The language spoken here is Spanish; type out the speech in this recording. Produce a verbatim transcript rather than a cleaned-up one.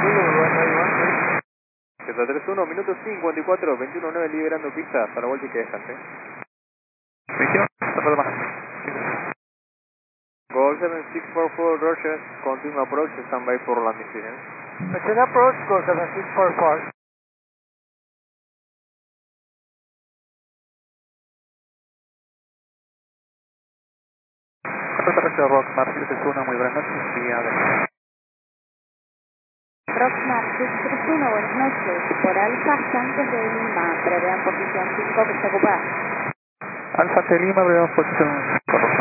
Z treinta y uno, minuto cincuenta y cuatro, veintiuno nueve liberando pista para vuelta y que descanse. veintiuno, perdón más. Gol seven six four four, Roger, continue approach, standby for landing signal. Maintain approach, Gol seven six four four. Control terrestre Rockmar seis tres uno, muy buenas noches, día de... Rockmar seis tres uno, buenas noches. Por Alfa Santos de Lima, prevean posición cinco que está ocupada. Alfa de Lima, abrimos posición